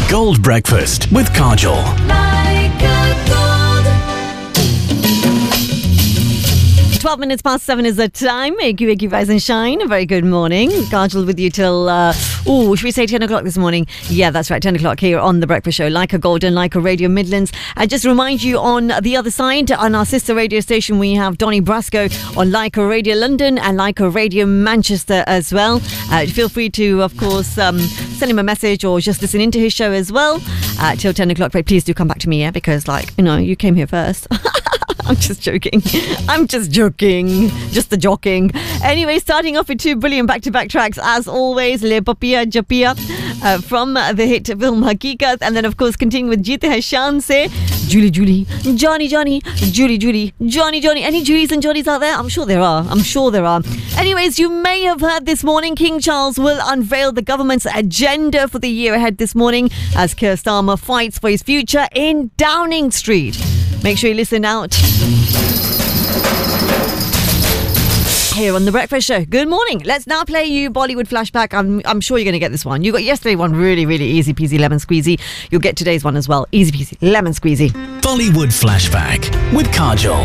Gold Breakfast with Kajol. Like a gold. 12 minutes past 7 is the time. Wakey, rise and shine. A very good morning. Kajol with you till, should we say 10 o'clock this morning? Yeah, that's right, 10 o'clock here on The Breakfast Show. Like a Gold and Like a Radio Midlands. I just remind you on the other side, on our sister radio station, we have Donny Brasco on Like a Radio London and Like a Radio Manchester as well. Feel free to, of course, send him a message or just listen into his show as well till 10 o'clock. But please do come back to me, yeah, because, you came here first. I'm just joking. Just the joking. Anyway, starting off with two brilliant back-to-back tracks as always. Le Papiya Japiya from the hit film Hakikat, and then of course continuing with Jeete Hai Shaan se Julie Julie, Johnny Johnny, Julie Julie, Johnny Johnny. Any Julies and Johnnies out there? I'm sure there are. Anyways, you may have heard this morning King Charles will unveil the government's agenda for the year ahead this morning as Keir Starmer fights for his future in Downing Street. Make sure you listen out here on The Breakfast Show. Good morning. Let's now play you Bollywood Flashback. I'm sure you're going to get this one. You got yesterday one really, really easy peasy lemon squeezy. You'll get today's one as well. Easy peasy lemon squeezy. Bollywood Flashback with Kajol.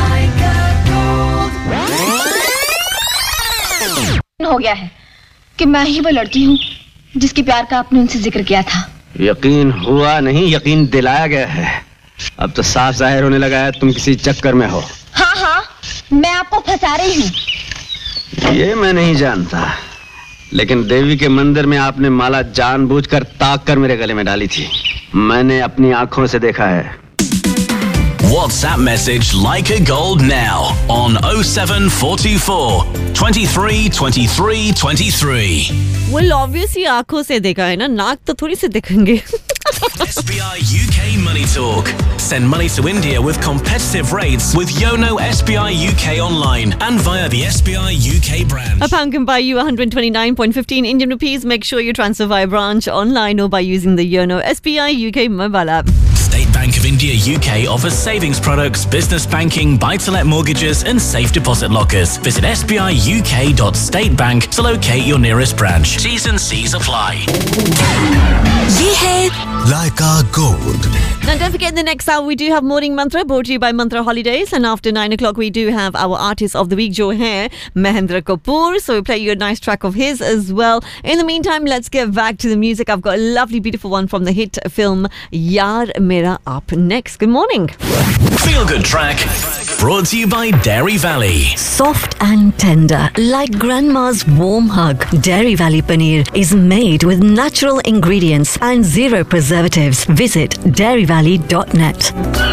हो गया है कि मैं ही वो लड़की हूँ जिसके प्यार का आपने उनसे जिक्र किया था. यकीन हुआ नहीं, यकीन दिलाया गया है. अब तो साफ जाहिर होने लगा है तुम किसी चक्कर में हो. हाँ, मैं आपको फंसा रही हूँ. ये मैं नहीं जानता, लेकिन देवी के मंदिर में आपने माला जानबूझकर ताक कर मेरे गले में डाली थी. मैंने अपनी आंखों से देखा है. WhatsApp message Like a Gold now on 07424 23 23 23. Well, obviously आंखों से देखा है ना, नाक तो थोड़ी से देखेंगे. SBI UK Money Talk. Send money to India with competitive rates with Yono SBI UK online and via the SBI UK branch. A pound can buy you 129.15 Indian rupees. Make sure you transfer via branch, online or by using the Yono SBI UK mobile app. State Bank of India UK offers savings products, business banking, buy-to-let mortgages and safe deposit lockers. Visit sbiuk.statebank to locate your nearest branch. T's and C's apply. ये है Like a Gold. Now don't forget, in the next hour we do have Morning Mantra brought to you by Mantra Holidays, and after 9 o'clock we do have our Artist of the Week Jo hai Mahendra Kapoor, so we'll play you a nice track of his as well. In the meantime, let's get back to the music. I've got a lovely beautiful one from the hit film Yaar Mera up next. Good morning. Feel Good Track brought to you by Dairy Valley. Soft and tender, like grandma's warm hug. Dairy Valley Paneer is made with natural ingredients and zero preservatives. Visit dairyvalley.net.